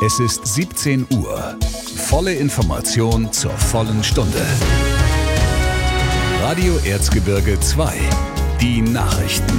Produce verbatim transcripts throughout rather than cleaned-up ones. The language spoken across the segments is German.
Es ist siebzehn Uhr. Volle Information zur vollen Stunde. Radio Erzgebirge zwei. Die Nachrichten.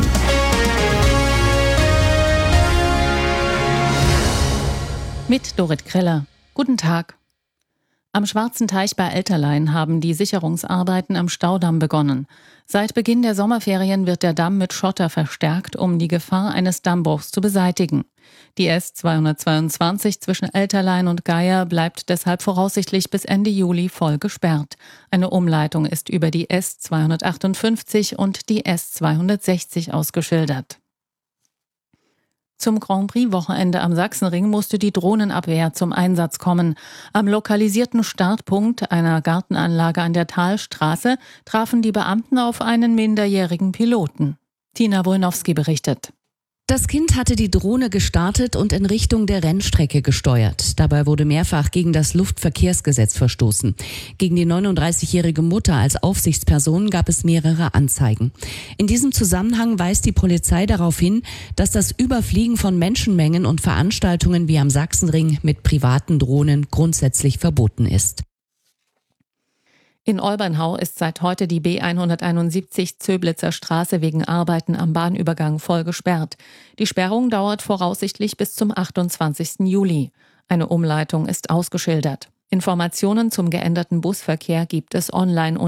Mit Dorit Kreller. Guten Tag. Am Schwarzen Teich bei Elterlein haben die Sicherungsarbeiten am Staudamm begonnen. Seit Beginn der Sommerferien wird der Damm mit Schotter verstärkt, um die Gefahr eines Dammbruchs zu beseitigen. Die S zweihundertzweiundzwanzig zwischen Elterlein und Geier bleibt deshalb voraussichtlich bis Ende Juli voll gesperrt. Eine Umleitung ist über die S zweihundertachtundfünfzig und die S zweihundertsechzig ausgeschildert. Zum Grand Prix-Wochenende am Sachsenring musste die Drohnenabwehr zum Einsatz kommen. Am lokalisierten Startpunkt einer Gartenanlage an der Talstraße trafen die Beamten auf einen minderjährigen Piloten. Tina Wojnowski berichtet. Das Kind hatte die Drohne gestartet und in Richtung der Rennstrecke gesteuert. Dabei wurde mehrfach gegen das Luftverkehrsgesetz verstoßen. Gegen die neununddreißigjährige Mutter als Aufsichtsperson gab es mehrere Anzeigen. In diesem Zusammenhang weist die Polizei darauf hin, dass das Überfliegen von Menschenmengen und Veranstaltungen wie am Sachsenring mit privaten Drohnen grundsätzlich verboten ist. In Olbernhau ist seit heute die B hunderteinundsiebzig Zöblitzer Straße wegen Arbeiten am Bahnübergang voll gesperrt. Die Sperrung dauert voraussichtlich bis zum achtundzwanzigsten Juli. Eine Umleitung ist ausgeschildert. Informationen zum geänderten Busverkehr gibt es online